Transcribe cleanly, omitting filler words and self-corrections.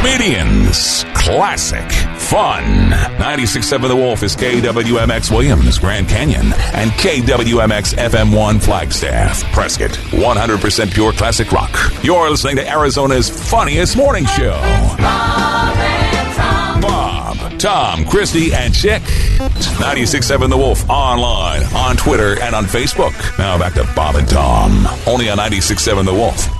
Comedians. Classic. Fun. 96.7 The Wolf is KWMX Williams, Grand Canyon, and KWMX FM1 Flagstaff, Prescott. 100% pure classic rock. You're listening to Arizona's funniest morning show. Bob, Tom, Christy, and Chick. 96.7 The Wolf online, on Twitter, and on Facebook. Now back to Bob and Tom. Only on 96.7 The Wolf.